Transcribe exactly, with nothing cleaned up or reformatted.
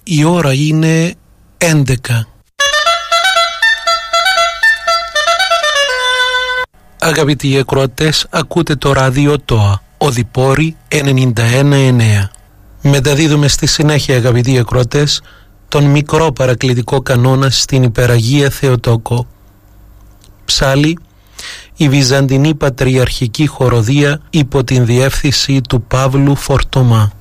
Η ώρα είναι έντεκα. Αγαπητοί ακροατές, ακούτε το ράδιο ΤΟΑ, Οδυπόρη ενενήντα ένα εννέα. Μεταδίδουμε στη συνέχεια, αγαπητοί ακροατές, τον μικρό παρακλητικό κανόνα στην Υπεραγία Θεοτόκο. Ψάλη, η Βυζαντινή Πατριαρχική Χοροδία υπό την διεύθυνση του Παύλου Φορτωμά.